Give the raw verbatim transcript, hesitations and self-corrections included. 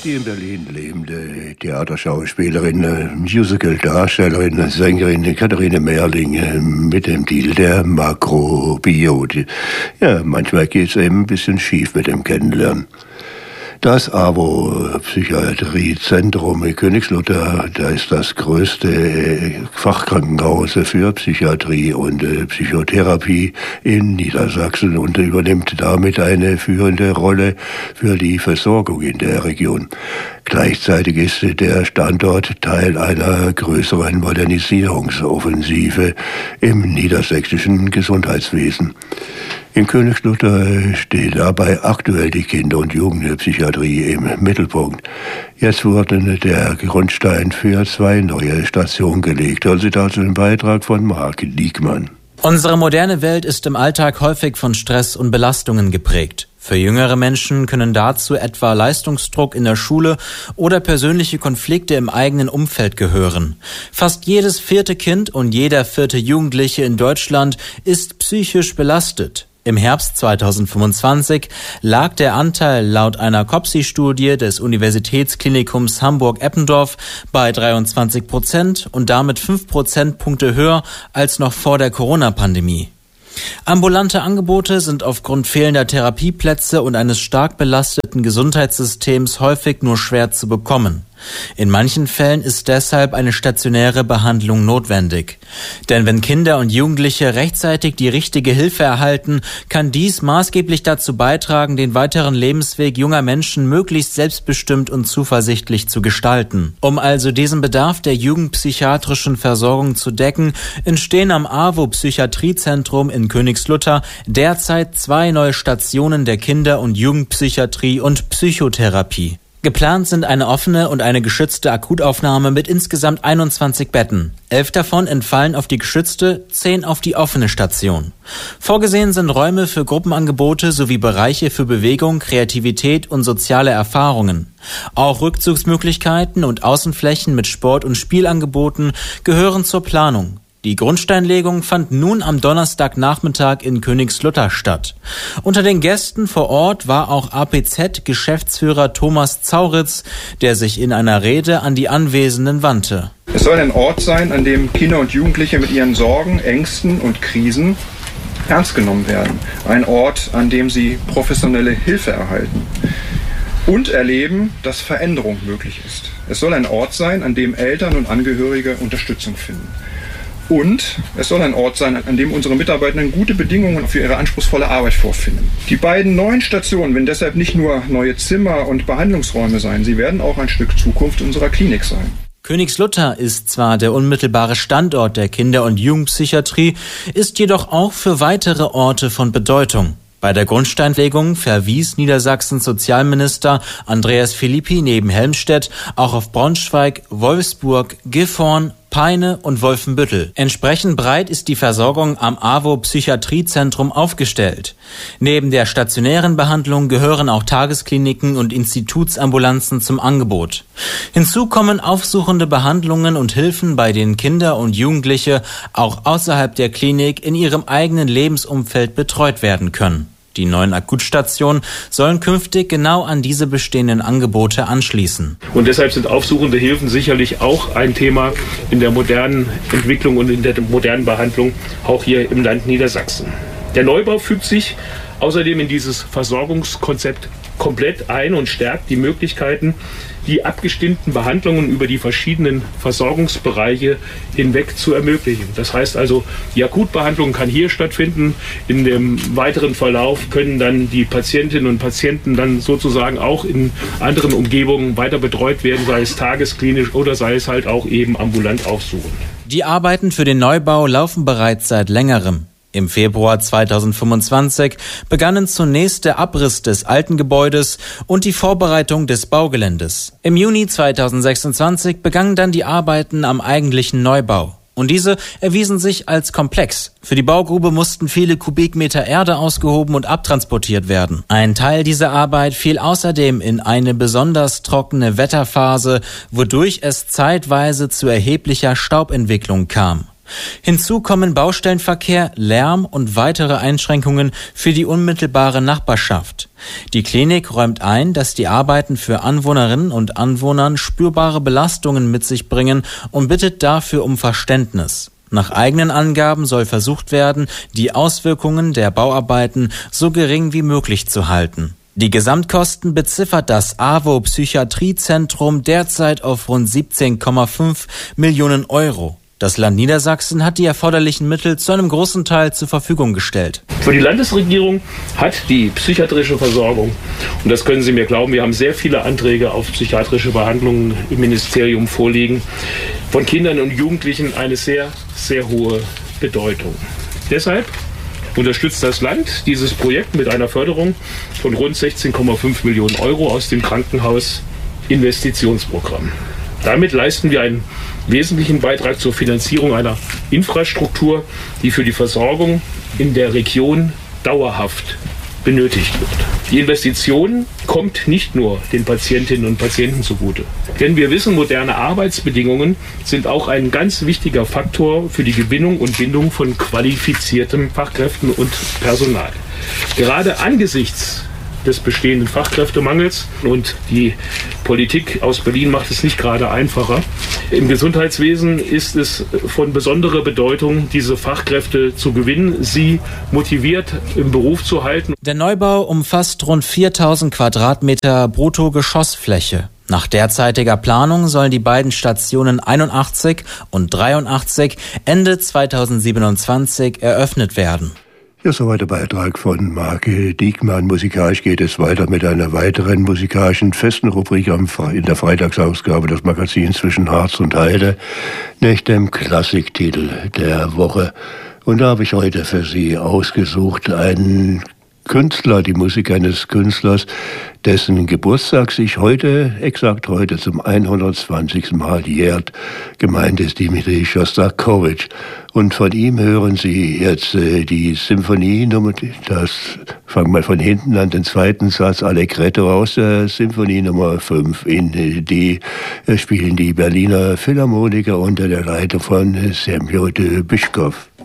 Die in Berlin lebende Theaterschauspielerin, Musical-Darstellerin, Sängerin Katharine Merling mit dem Titel der Makrobiot. Ja, manchmal geht's eben ein bisschen schief mit dem Kennenlernen. Das AWO-Psychiatriezentrum in Königslutter, da ist das größte Fachkrankenhaus für Psychiatrie und Psychotherapie in Niedersachsen und übernimmt damit eine führende Rolle für die Versorgung in der Region. Gleichzeitig ist der Standort Teil einer größeren Modernisierungsoffensive im niedersächsischen Gesundheitswesen. In Königslutter steht dabei aktuell die Kinder- und Jugendpsychiatrie im Mittelpunkt. Jetzt wurde der Grundstein für zwei neue Stationen gelegt. Also dazu ein Beitrag von Marc Diekmann. Unsere moderne Welt ist im Alltag häufig von Stress und Belastungen geprägt. Für jüngere Menschen können dazu etwa Leistungsdruck in der Schule oder persönliche Konflikte im eigenen Umfeld gehören. Fast jedes vierte Kind und jeder vierte Jugendliche in Deutschland ist psychisch belastet. Im Herbst zweitausendfünfundzwanzig lag der Anteil laut einer COPSI-Studie des Universitätsklinikums Hamburg-Eppendorf bei dreiundzwanzig Prozent und damit fünf Prozentpunkte höher als noch vor der Corona-Pandemie. Ambulante Angebote sind aufgrund fehlender Therapieplätze und eines stark belasteten Gesundheitssystems häufig nur schwer zu bekommen. In manchen Fällen ist deshalb eine stationäre Behandlung notwendig. Denn wenn Kinder und Jugendliche rechtzeitig die richtige Hilfe erhalten, kann dies maßgeblich dazu beitragen, den weiteren Lebensweg junger Menschen möglichst selbstbestimmt und zuversichtlich zu gestalten. Um also diesen Bedarf der jugendpsychiatrischen Versorgung zu decken, entstehen am AWO-Psychiatriezentrum in Königslutter derzeit zwei neue Stationen der Kinder- und Jugendpsychiatrie und Psychotherapie. Geplant sind eine offene und eine geschützte Akutaufnahme mit insgesamt einundzwanzig Betten. Elf davon entfallen auf die geschützte, zehn auf die offene Station. Vorgesehen sind Räume für Gruppenangebote sowie Bereiche für Bewegung, Kreativität und soziale Erfahrungen. Auch Rückzugsmöglichkeiten und Außenflächen mit Sport- und Spielangeboten gehören zur Planung. Die Grundsteinlegung fand nun am Donnerstagnachmittag in Königslutter statt. Unter den Gästen vor Ort war auch A P Z-Geschäftsführer Thomas Zauritz, der sich in einer Rede an die Anwesenden wandte. Es soll ein Ort sein, an dem Kinder und Jugendliche mit ihren Sorgen, Ängsten und Krisen ernst genommen werden. Ein Ort, an dem sie professionelle Hilfe erhalten und erleben, dass Veränderung möglich ist. Es soll ein Ort sein, an dem Eltern und Angehörige Unterstützung finden. Und es soll ein Ort sein, an dem unsere Mitarbeitenden gute Bedingungen für ihre anspruchsvolle Arbeit vorfinden. Die beiden neuen Stationen werden deshalb nicht nur neue Zimmer und Behandlungsräume sein, sie werden auch ein Stück Zukunft unserer Klinik sein. Königslutter ist zwar der unmittelbare Standort der Kinder- und Jugendpsychiatrie, ist jedoch auch für weitere Orte von Bedeutung. Bei der Grundsteinlegung verwies Niedersachsens Sozialminister Andreas Philippi neben Helmstedt auch auf Braunschweig, Wolfsburg, Gifhorn, Peine und Wolfenbüttel. Entsprechend breit ist die Versorgung am AWO-Psychiatriezentrum aufgestellt. Neben der stationären Behandlung gehören auch Tageskliniken und Institutsambulanzen zum Angebot. Hinzu kommen aufsuchende Behandlungen und Hilfen, bei denen Kinder und Jugendliche auch außerhalb der Klinik in ihrem eigenen Lebensumfeld betreut werden können. Die neuen Akutstationen sollen künftig genau an diese bestehenden Angebote anschließen. Und deshalb sind aufsuchende Hilfen sicherlich auch ein Thema in der modernen Entwicklung und in der modernen Behandlung, auch hier im Land Niedersachsen. Der Neubau fügt sich außerdem in dieses Versorgungskonzept komplett ein und stärkt die Möglichkeiten, die abgestimmten Behandlungen über die verschiedenen Versorgungsbereiche hinweg zu ermöglichen. Das heißt also, die Akutbehandlung kann hier stattfinden. In dem weiteren Verlauf können dann die Patientinnen und Patienten dann sozusagen auch in anderen Umgebungen weiter betreut werden, sei es tagesklinisch oder sei es halt auch eben ambulant aufsuchen. Die Arbeiten für den Neubau laufen bereits seit längerem. Im Februar zweitausendfünfundzwanzig begannen zunächst der Abriss des alten Gebäudes und die Vorbereitung des Baugeländes. Im Juni zweitausendsechsundzwanzig begannen dann die Arbeiten am eigentlichen Neubau. Und diese erwiesen sich als komplex. Für die Baugrube mussten viele Kubikmeter Erde ausgehoben und abtransportiert werden. Ein Teil dieser Arbeit fiel außerdem in eine besonders trockene Wetterphase, wodurch es zeitweise zu erheblicher Staubentwicklung kam. Hinzu kommen Baustellenverkehr, Lärm und weitere Einschränkungen für die unmittelbare Nachbarschaft. Die Klinik räumt ein, dass die Arbeiten für Anwohnerinnen und Anwohnern spürbare Belastungen mit sich bringen und bittet dafür um Verständnis. Nach eigenen Angaben soll versucht werden, die Auswirkungen der Bauarbeiten so gering wie möglich zu halten. Die Gesamtkosten beziffert das A W O Psychiatriezentrum derzeit auf rund siebzehn Komma fünf Millionen Euro. Das Land Niedersachsen hat die erforderlichen Mittel zu einem großen Teil zur Verfügung gestellt. Für die Landesregierung hat die psychiatrische Versorgung, und das können Sie mir glauben, wir haben sehr viele Anträge auf psychiatrische Behandlungen im Ministerium vorliegen, von Kindern und Jugendlichen eine sehr, sehr hohe Bedeutung. Deshalb unterstützt das Land dieses Projekt mit einer Förderung von rund sechzehn Komma fünf Millionen Euro aus dem Krankenhausinvestitionsprogramm. Damit leisten wir einen wesentlichen Beitrag zur Finanzierung einer Infrastruktur, die für die Versorgung in der Region dauerhaft benötigt wird. Die Investition kommt nicht nur den Patientinnen und Patienten zugute. Denn wir wissen, moderne Arbeitsbedingungen sind auch ein ganz wichtiger Faktor für die Gewinnung und Bindung von qualifizierten Fachkräften und Personal. Gerade angesichts des bestehenden Fachkräftemangels, und die Politik aus Berlin macht es nicht gerade einfacher. Im Gesundheitswesen ist es von besonderer Bedeutung, diese Fachkräfte zu gewinnen, sie motiviert im Beruf zu halten. Der Neubau umfasst rund viertausend Quadratmeter Bruttogeschossfläche. Nach derzeitiger Planung sollen die beiden Stationen einundachtzig und dreiundachtzig Ende zweitausendsiebenundzwanzig eröffnet werden. Ja, soweit der Beitrag von Marc Diekmann. Musikalisch geht es weiter mit einer weiteren musikalischen festen Rubrik in der Freitagsausgabe des Magazins Zwischen Harz und Heide, nach dem Klassiktitel der Woche. Und da habe ich heute für Sie ausgesucht einen Künstler, die Musik eines Künstlers, dessen Geburtstag sich heute, exakt heute, zum hundertzwanzigsten Mal jährt. Gemeint ist Dmitri Schostakowitsch. Und von ihm hören Sie jetzt äh, die Symphonie, das fangen wir von hinten an, den zweiten Satz, Allegretto aus der Symphonie Nummer fünf. In äh, die äh, spielen die Berliner Philharmoniker unter der Leitung von äh, Semjo de Bychkov.